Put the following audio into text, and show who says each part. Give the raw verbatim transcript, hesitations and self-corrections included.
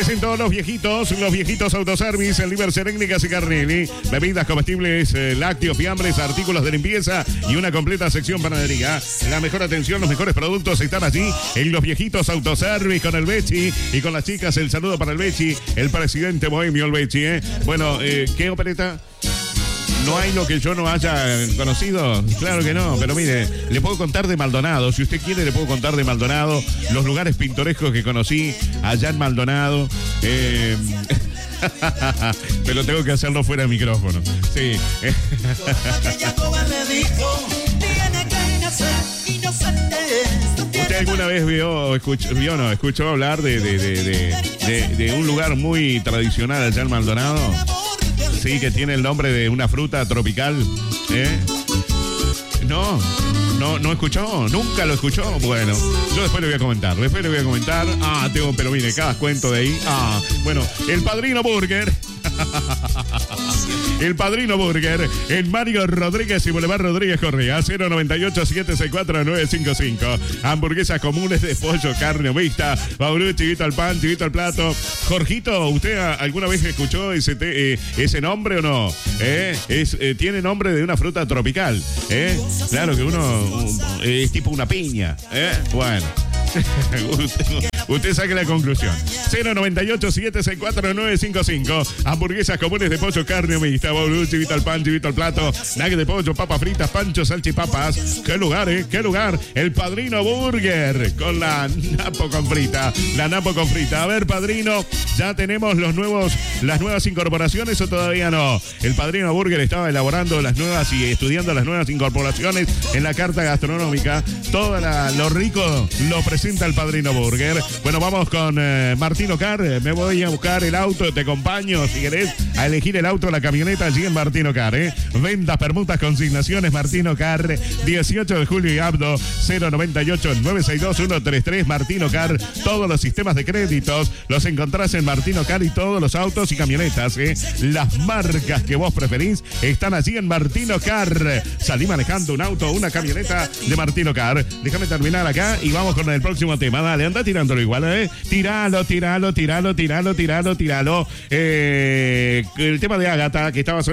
Speaker 1: presento Los Viejitos, Los Viejitos Autoservice, en Liberce Técnicas y Carnelli. Bebidas comestibles, eh, lácteos, fiambres, artículos de limpieza y una completa sección panadería. La mejor atención, los mejores productos están allí en Los Viejitos Autoservice con el Bechi y con las chicas. El saludo para el Bechi, el presidente bohemio, el Bechi. ¿eh? Bueno, eh, ¿qué opereta? ¿No hay lo que yo no haya conocido? Claro que no, pero mire, le puedo contar de Maldonado. Si usted quiere, le puedo contar de Maldonado, los lugares pintorescos que conocí allá en Maldonado. Eh... Pero tengo que hacerlo fuera de micrófono. Sí. ¿Usted alguna vez vio, escuchó, vio no, escuchó hablar de, de, de, de, de, de un lugar muy tradicional allá en Maldonado? Sí, que tiene el nombre de una fruta tropical. ¿Eh? No, no, no escuchó, nunca lo escuchó. Bueno, yo después le voy a comentar, después le voy a comentar. Ah, tengo, pero mire, cada cuento de ahí. Ah, bueno, el Padrino Burger. El Padrino Burger en Mario Rodríguez y Boulevard Rodríguez Correa, cero noventa y ocho, siete seis cuatro, nueve cinco cinco. Hamburguesas comunes de pollo, carne mixta, bauru, chivito al pan, chivito al plato. Jorgito, ¿usted alguna vez escuchó ese, te, eh, ese nombre o no? ¿Eh? Es, eh, tiene nombre de una fruta tropical. ¿Eh? Claro que uno uh, es tipo una piña. ¿Eh? Bueno. usted, usted saque la conclusión. cero noventa y ocho, siete seis cuatro, nueve cinco cinco. Hamburguesas comunes de pollo, carne mixta, bauru, chivito al pan, chivito al plato, nugget de pollo, papas fritas, pancho, salchipapas. ¿Qué lugar, eh? ¿Qué lugar? El Padrino Burger con la napo con frita. La napo con frita. A ver, Padrino, ¿ya tenemos los nuevos, las nuevas incorporaciones o todavía no? El Padrino Burger estaba elaborando las nuevas y estudiando las nuevas incorporaciones en la carta gastronómica. Todo la, lo rico lo presenta el Padrino Burger. Bueno, vamos con eh, Martino Car. Me voy a buscar el auto, te acompaño si querés a elegir el auto o la camioneta allí en Martino Car. ¿eh? Ventas, permutas, consignaciones, Martino Car, dieciocho de julio y Abdo, cero noventa y ocho, nueve seis dos, uno tres tres. Martino Car, todos los sistemas de créditos los encontrás en Martino Car y todos los autos y camionetas. ¿eh? Las marcas que vos preferís están allí en Martino Car. Salí manejando un auto o una camioneta de Martino Car. Déjame terminar acá y vamos con el próximo tema. Dale, anda tirándolo igual, ¿eh? Tiralo, tiralo, tiralo, tiralo, tiralo, tiralo. Eh, el tema de Ágata que estaba